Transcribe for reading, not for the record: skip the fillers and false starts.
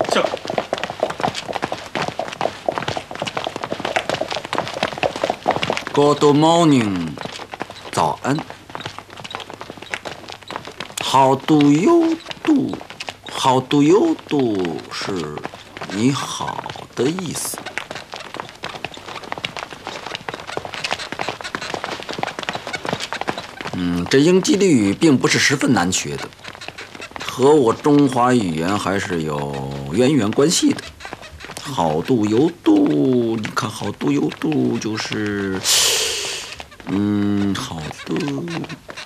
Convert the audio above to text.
是。 Good morning， 早安。How do you do？How do you do 是你好的意思。这英吉利语并不是十分难学的，和我中华语言还是有渊源关系的。How do you do？你看，How do you do就是，好的。